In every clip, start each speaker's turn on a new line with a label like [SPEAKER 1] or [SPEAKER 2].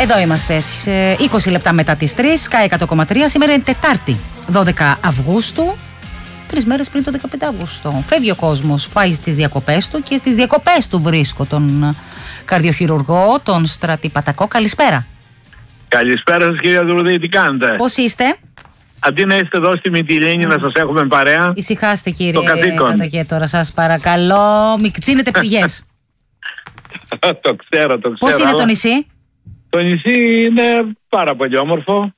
[SPEAKER 1] Εδώ είμαστε, 20 λεπτά μετά τις 3, Sky 100,3. Σήμερα είναι Τετάρτη, 12 Αυγούστου. 3 μέρες πριν το 15 Αυγούστου. Φεύγει ο κόσμος, πάει στις διακοπές του και στις διακοπές του βρίσκω τον καρδιοχειρουργό, τον Στράτη Πατακό. Καλησπέρα.
[SPEAKER 2] Καλησπέρα σας, κυρία Δουρδή, τι κάνετε?
[SPEAKER 1] Πώς είστε?
[SPEAKER 2] Αντί να είστε εδώ στη Μυτιλήνη να σας έχουμε παρέα.
[SPEAKER 1] Ησυχάστε, κύριε Πατακέ, τώρα σας παρακαλώ, μην ξύνετε πληγές.
[SPEAKER 2] Το ξέρω.
[SPEAKER 1] Πώς είναι το νησί?
[SPEAKER 2] Το νησί είναι πάρα πολύ όμορφο.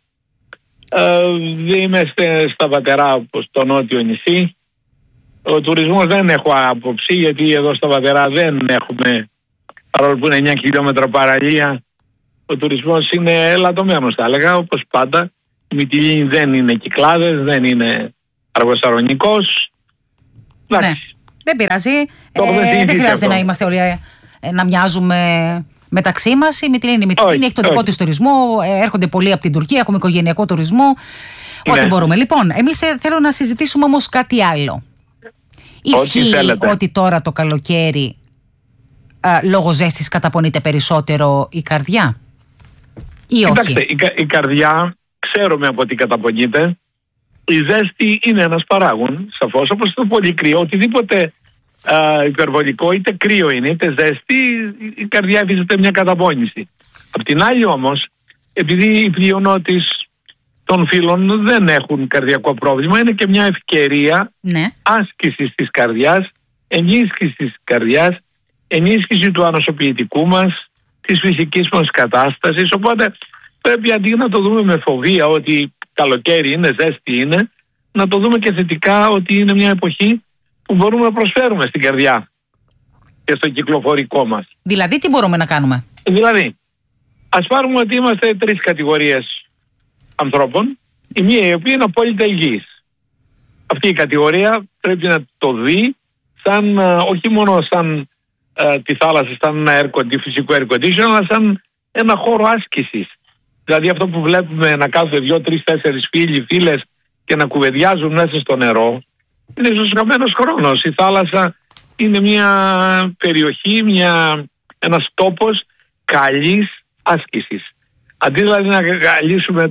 [SPEAKER 2] Είμαστε στα Βατερά, στο νότιο νησί. Ο τουρισμός δεν έχω άποψη, γιατί εδώ στα Βατερά δεν έχουμε, παρόλο που είναι 9 χιλιόμετρα παραλία, ο τουρισμός είναι ελαττωμένος, θα έλεγα, όπως πάντα. Η Μυτιλήνη δεν είναι Κυκλάδες, δεν είναι Αργοσαρονικός.
[SPEAKER 1] Ναι, δεν πειράζει. Δεν χρειάζεται να είμαστε όλοι να μοιάζουμε μεταξύ μας. Η Μυτιλήνη έχει το δικό της τουρισμό. Έρχονται πολλοί από την Τουρκία, έχουμε οικογενειακό τουρισμό. Ναι. Ό,τι μπορούμε. Λοιπόν, εμείς θέλω να συζητήσουμε όμως κάτι άλλο. Ισχύει ότι τώρα το καλοκαίρι λόγω ζέστης καταπονείται περισσότερο η καρδιά ή όχι?
[SPEAKER 2] Κοιτάξτε, η καρδιά ξέρουμε από τι καταπονείται. Η ζέστη είναι ένας παράγων, σαφώς, όπως το πολύ κρύο. Οτιδήποτε υπερβολικό, είτε κρύο είναι είτε ζέστη, η καρδιά βρίσκεται μια καταπώνηση. Απ' την άλλη όμως, επειδή οι πλειονότητες των φίλων δεν έχουν καρδιακό πρόβλημα, είναι και μια ευκαιρία άσκησης της καρδιάς, ενίσχυσης της καρδιάς, ενίσχυση του ανοσοποιητικού μας, της φυσικής μας κατάστασης. Οπότε πρέπει, αντί να το δούμε με φοβία ότι καλοκαίρι είναι, ζέστη είναι, να το δούμε και θετικά ότι είναι μια εποχή που μπορούμε να προσφέρουμε στην καρδιά και στο κυκλοφορικό μας.
[SPEAKER 1] Δηλαδή τι μπορούμε να κάνουμε?
[SPEAKER 2] Δηλαδή, ας πάρουμε ότι είμαστε 3 κατηγορίες ανθρώπων. Η μία η οποία είναι απόλυτα υγιής. Αυτή η κατηγορία πρέπει να το δει σαν, όχι μόνο σαν τη θάλασσα, σαν ένα φυσικό air condition, αλλά σαν ένα χώρο άσκησης. Δηλαδή αυτό που βλέπουμε να κάθονται 2, 3, 4 φίλοι, φίλες και να κουβεντιάζουν μέσα στο νερό, είναι ίσως χαμένος χρόνος. Η θάλασσα είναι μια περιοχή, ένας τόπος καλής άσκησης. Αντί δηλαδή να λύσουμε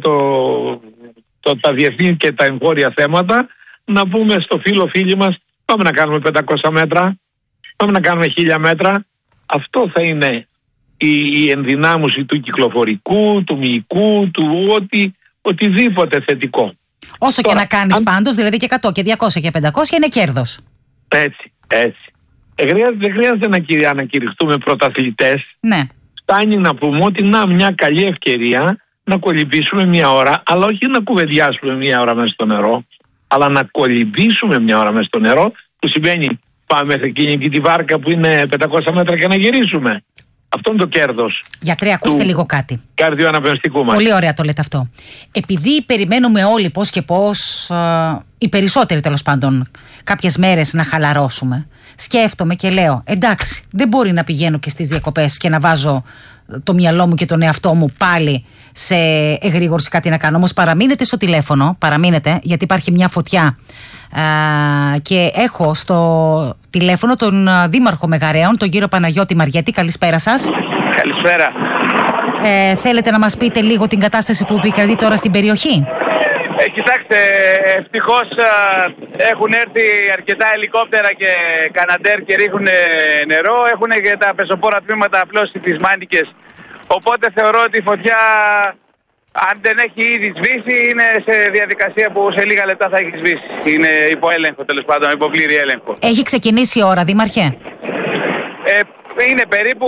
[SPEAKER 2] τα διεθνή και τα εγχώρια θέματα, να πούμε στο φίλοι μας, πάμε να κάνουμε 500 μέτρα, πάμε να κάνουμε 1000 μέτρα. Αυτό θα είναι η ενδυνάμωση του κυκλοφορικού, του μυϊκού, του οτιδήποτε θετικό.
[SPEAKER 1] Όσο τώρα, και να κάνεις πάντως, δηλαδή και 100 και 200 και 500 είναι κέρδος.
[SPEAKER 2] Έτσι. Δεν χρειάζεται να ανακηρυχτούμε πρωταθλητές.
[SPEAKER 1] Ναι.
[SPEAKER 2] Φτάνει να πούμε ότι μια καλή ευκαιρία να κολυμπήσουμε 1 ώρα, αλλά όχι να κουβεντιάσουμε 1 ώρα μέσα στο νερό, αλλά να κολυμπήσουμε 1 ώρα μέσα στο νερό, που σημαίνει πάμε μέχρι εκείνη τη βάρκα που είναι 500 μέτρα και να γυρίσουμε. Αυτό είναι το κέρδος.
[SPEAKER 1] Γιατρέ, ακούστε λίγο κάτι.
[SPEAKER 2] Καρδιοαναπνευστικού μας.
[SPEAKER 1] Πολύ ωραία το λέτε αυτό. Επειδή περιμένουμε όλοι πώς και πώς, οι περισσότεροι τέλος πάντων, κάποιες μέρες να χαλαρώσουμε, σκέφτομαι και λέω, εντάξει, δεν μπορεί να πηγαίνω και στις διακοπές και να βάζω το μυαλό μου και τον εαυτό μου πάλι σε εγρήγορση κάτι να κάνω. Όμως παραμείνετε στο τηλέφωνο, γιατί υπάρχει μια φωτιά και έχω στο τηλέφωνο τον Δήμαρχο Μεγαρέων, τον κύριο Παναγιώτη Μαριέτη. Καλησπέρα σας.
[SPEAKER 3] Καλησπέρα.
[SPEAKER 1] Θέλετε να μας πείτε λίγο την κατάσταση που επικρατεί τώρα στην περιοχή?
[SPEAKER 3] Κοιτάξτε, ευτυχώς έχουν έρθει αρκετά ελικόπτερα και καναντέρ και ρίχνουν νερό. Έχουν και τα πεζοπόρα τμήματα απλώσει τις μάνικες. Οπότε θεωρώ ότι η φωτιά, αν δεν έχει ήδη σβήσει, είναι σε διαδικασία που σε λίγα λεπτά θα έχει σβήσει. Είναι υπό έλεγχο, τέλος πάντων, υπό πλήρη έλεγχο.
[SPEAKER 1] Έχει ξεκινήσει η ώρα, Δήμαρχε?
[SPEAKER 3] Είναι περίπου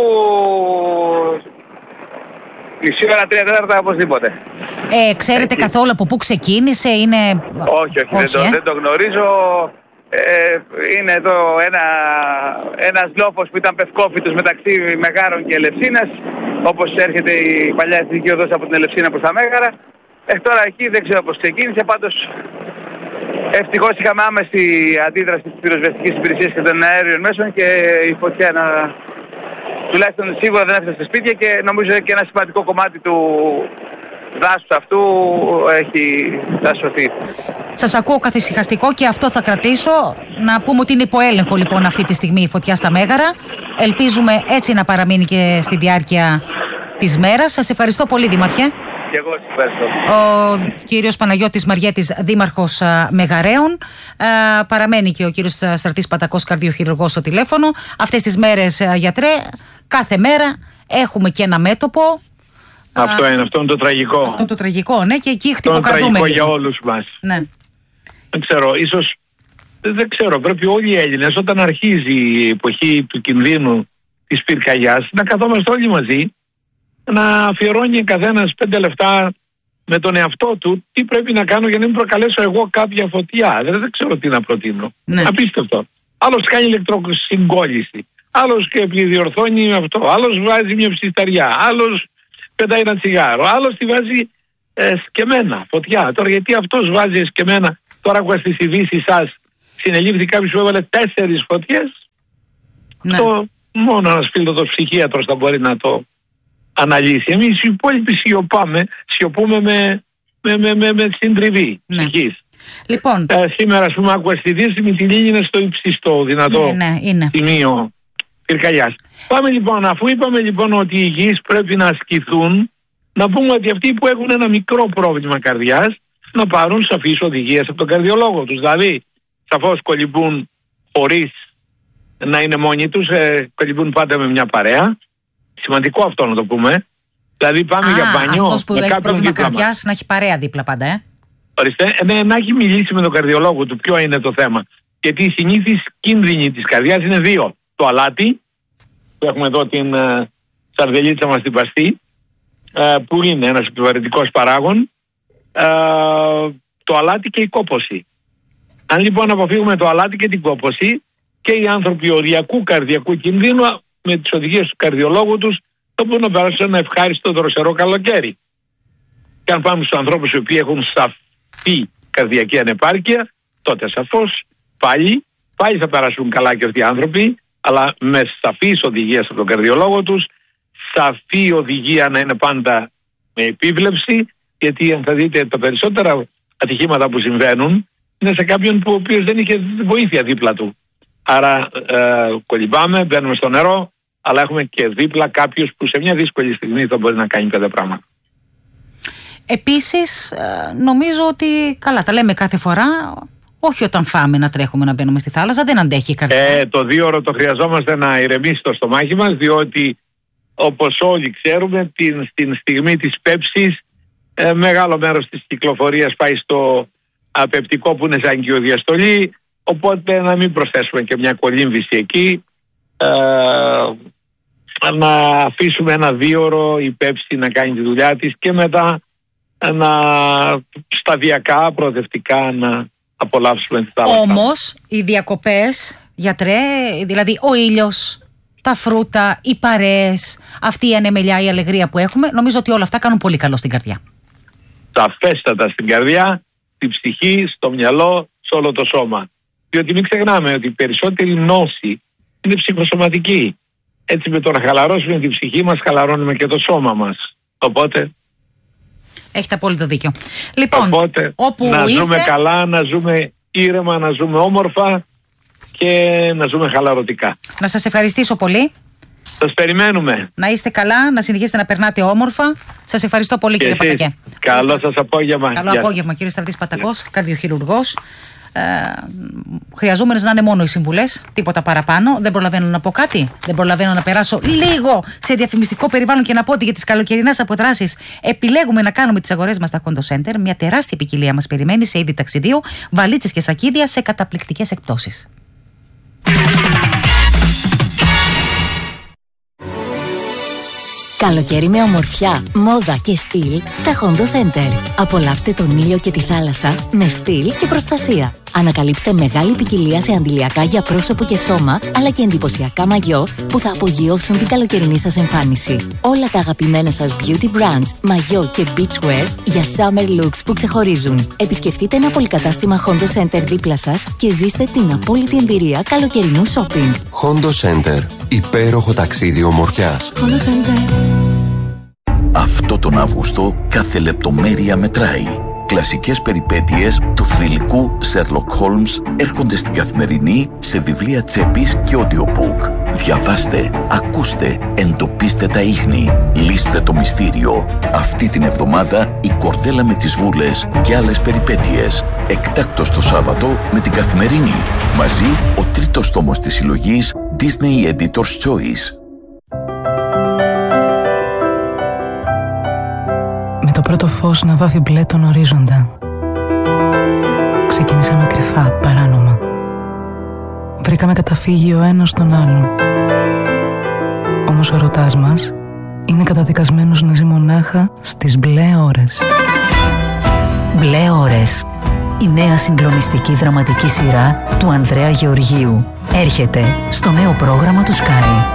[SPEAKER 3] μισή ώρα, 3/4 οπωσδήποτε.
[SPEAKER 1] Ξέρετε καθόλου από πού ξεκίνησε?
[SPEAKER 3] Όχι, δεν το γνωρίζω. Είναι εδώ ένας λόφος που ήταν πευκόφυτος μεταξύ Μεγάρων και Ελευσίνας, όπως έρχεται η παλιά εθνική οδός από την Ελευσίνα προς τα Μέγαρα. Τώρα εκεί δεν ξέρω πώς ξεκίνησε, πάντως ευτυχώς είχαμε άμεση αντίδραση της πυροσβεστικής υπηρεσίας και των αέριων μέσων και η φωτιά τουλάχιστον σίγουρα δεν έφτασε στα σπίτια και νομίζω και ένα σημαντικό κομμάτι του δάσους αυτού θα σωθεί.
[SPEAKER 1] Σας ακούω καθησυχαστικό και αυτό θα κρατήσω. Να πούμε ότι είναι υπό έλεγχο λοιπόν αυτή τη στιγμή η φωτιά στα Μέγαρα. Ελπίζουμε έτσι να παραμείνει και στη διάρκεια της μέρας. Σας ευχαριστώ πολύ, Δήμαρχε.
[SPEAKER 3] Και εγώ σας ευχαριστώ.
[SPEAKER 1] Ο κύριος Παναγιώτης Μαριέτης, Δήμαρχος Μεγαρέων. Παραμένει και ο κύριος Στρατής Πατακός, καρδιοχειρουργός, στο τηλέφωνο. Αυτές τις μέρες, γιατρέ, κάθε μέρα έχουμε και ένα μέτωπο.
[SPEAKER 2] Αυτό είναι το τραγικό.
[SPEAKER 1] Αυτό είναι το τραγικό, ναι, και εκεί χτυποκρατούμε.
[SPEAKER 2] Αυτό είναι τραγικό για όλους μας.
[SPEAKER 1] Ναι.
[SPEAKER 2] Δεν ξέρω, ίσως, δεν ξέρω, πρέπει όλοι οι Έλληνες όταν αρχίζει η εποχή του κινδύνου της πυρκαγιάς να καθόμαστε όλοι μαζί, να αφιερώνει καθένας 5 λεπτά με τον εαυτό του τι πρέπει να κάνω για να μην προκαλέσω εγώ κάποια φωτιά. Δεν ξέρω τι να προτείνω.
[SPEAKER 1] Ναι.
[SPEAKER 2] Απίστευτο. Άλλος κάνει ηλεκτροσυγκόλληση. Άλλος διορθώνει αυτό. Άλλος βάζει μια ψισταριά. Άλλος πετάει ένα τσιγάρο. Άλλος τη βάζει σκεμμένα φωτιά. Τώρα γιατί αυτός βάζει σκεμμένα? Τώρα ακούω στις ειδήσεις σας, συνελήφθη κάποιος που έβαλε 4 φωτιές.
[SPEAKER 1] Ναι.
[SPEAKER 2] Αυτό μόνο ένας φίλος ψυχίατρος θα μπορεί να το αναλύσει. Εμείς οι υπόλοιποι σιωπούμε με συντριβή ψυχής.
[SPEAKER 1] Λοιπόν,
[SPEAKER 2] σήμερα, ας πούμε, άκουα στη Δύση, η Μυτιλήνη είναι στο ύψιστο δυνατό σημείο πυρκαγιάς. Πάμε λοιπόν, αφού είπαμε λοιπόν ότι οι υγιείς πρέπει να ασκηθούν, να πούμε ότι αυτοί που έχουν ένα μικρό πρόβλημα καρδιάς να πάρουν σαφείς οδηγίες από τον καρδιολόγο τους. Δηλαδή, σαφώς κολυμπούν χωρίς να είναι μόνοι τους, κολυμπούν πάντα με μια παρέα. Σημαντικό αυτό να το πούμε. Δηλαδή πάμε για μπανιό.
[SPEAKER 1] Αυτός που έχει πρόβλημα καρδιάς να έχει παρέα δίπλα πάντα,
[SPEAKER 2] Ορίστε, να έχει μιλήσει με τον καρδιολόγο του ποιο είναι το θέμα. Γιατί οι συνήθεις κίνδυνοι της καρδιάς είναι 2. Το αλάτι, που έχουμε εδώ την σαρδελίτσα μας την παστή, που είναι ένας επιβαρυντικός παράγων, το αλάτι και η κόπωση. Αν λοιπόν αποφύγουμε το αλάτι και την κόπωση, και οι άνθρωποι οριακού καρδιακού κινδύνου με τις οδηγίες του καρδιολόγου τους θα μπορούν να περάσουν ένα ευχάριστο δροσερό καλοκαίρι. Και αν πάμε στους ανθρώπους οι οποίοι έχουν σαφή καρδιακή ανεπάρκεια, τότε σαφώς πάλι θα περάσουν καλά και αυτοί οι άνθρωποι, αλλά με σαφείς οδηγίες από τον καρδιολόγο τους, σαφή οδηγία να είναι πάντα με επίβλεψη, γιατί αν θα δείτε τα περισσότερα ατυχήματα που συμβαίνουν είναι σε κάποιον που ο οποίος δεν είχε βοήθεια δίπλα του. Άρα κολυμπάμε, μπαίνουμε στο νερό, αλλά έχουμε και δίπλα κάποιους που σε μια δύσκολη στιγμή θα μπορεί να κάνει 5 πράγματα.
[SPEAKER 1] Επίσης, νομίζω ότι, καλά τα λέμε κάθε φορά, όχι όταν φάμε να τρέχουμε να μπαίνουμε στη θάλασσα, δεν αντέχει η καρδιά.
[SPEAKER 2] Το 2 ώρο το χρειαζόμαστε να ηρεμήσει το στομάχι μας, διότι όπως όλοι ξέρουμε στην στιγμή της πέψης μεγάλο μέρος της κυκλοφορίας πάει στο απεπτικό που είναι σαν αγκιοδιαστολή, οπότε να μην προσθέσουμε και μια κολύμβηση εκεί, να αφήσουμε ένα 2 ώρο η πέψη να κάνει τη δουλειά της και μετά να σταδιακά, προοδευτικά να απολαύσουμε τη θάλασσα.
[SPEAKER 1] Όμως οι διακοπές, γιατρέ, δηλαδή ο ήλιος, τα φρούτα, οι παρέες, αυτή η ανεμελιά, η αλεγρία που έχουμε, νομίζω ότι όλα αυτά κάνουν πολύ καλό στην καρδιά.
[SPEAKER 2] Σαφέστατα στην καρδιά, στην ψυχή, στο μυαλό, σε όλο το σώμα. Διότι μην ξεχνάμε ότι η περισσότερη νόση είναι ψυχοσωματική. Έτσι με το να χαλαρώσουμε την ψυχή μας, χαλαρώνουμε και το σώμα μας. Οπότε...
[SPEAKER 1] Έχετε απόλυτο δίκιο. Λοιπόν,
[SPEAKER 2] όπου να ζούμε καλά, να ζούμε ήρεμα, να ζούμε όμορφα και να ζούμε χαλαρωτικά.
[SPEAKER 1] Να σας ευχαριστήσω πολύ.
[SPEAKER 2] Σας περιμένουμε.
[SPEAKER 1] Να είστε καλά, να συνεχίσετε να περνάτε όμορφα. Σας ευχαριστώ πολύ, κύριε Πατακέ.
[SPEAKER 2] Καλό σας απόγευμα.
[SPEAKER 1] Καλό απόγευμα, κύριε Στρατής Πατακός, καρδιοχειρουργός. Χρειαζόμενες να είναι μόνο οι συμβουλές, τίποτα παραπάνω. Δεν προλαβαίνω να πω κάτι. Δεν προλαβαίνω να περάσω λίγο σε διαφημιστικό περιβάλλον και να πω ότι για τις καλοκαιρινές αποδράσεις επιλέγουμε να κάνουμε τις αγορές μας στα Hondo Center. Μια τεράστια ποικιλία μας περιμένει σε είδη ταξιδίου, βαλίτσες και σακίδια σε καταπληκτικές εκπτώσεις.
[SPEAKER 4] Καλοκαίρι με ομορφιά, μόδα και στυλ στα Hondo Center. Απολαύστε τον ήλιο και τη θάλασσα με στυλ και προστασία. Ανακαλύψτε μεγάλη ποικιλία σε αντιλιακά για πρόσωπο και σώμα, αλλά και εντυπωσιακά μαγιό που θα απογειώσουν την καλοκαιρινή σας εμφάνιση. Όλα τα αγαπημένα σας beauty brands, μαγιό και beachwear για summer looks που ξεχωρίζουν. Επισκεφτείτε ένα πολυκατάστημα Hondo Center δίπλα σας και ζήστε την απόλυτη εμπειρία καλοκαιρινού shopping.
[SPEAKER 5] Hondo Center. Υπέροχο ταξίδι ομορφιάς.
[SPEAKER 4] Hondo Center.
[SPEAKER 6] Αυτό τον Αύγουστο κάθε λεπτομέρεια μετράει. Κλασικές περιπέτειες του θρυλικού Sherlock Holmes έρχονται στην Καθημερινή σε βιβλία τσέπης και audiobook. Διαβάστε, ακούστε, εντοπίστε τα ίχνη, λύστε το μυστήριο. Αυτή την εβδομάδα η Κορδέλα με τις Βούλες και άλλες περιπέτειες. Εκτάκτος το Σάββατο με την Καθημερινή. Μαζί ο τρίτος τόμος της συλλογής Disney Editor's Choice.
[SPEAKER 7] Με το πρώτο φως να βάφει μπλε τον ορίζοντα. Ξεκινήσαμε κρυφά, παράνομα. Βρήκαμε καταφύγει ο ένας στον άλλον. Όμως ο ερωτάς μας είναι καταδικασμένος να ζει μονάχα στις μπλε ώρες.
[SPEAKER 4] Μπλε ώρες. Η νέα συγκλονιστική δραματική σειρά του Ανδρέα Γεωργίου έρχεται στο νέο πρόγραμμα του Sky.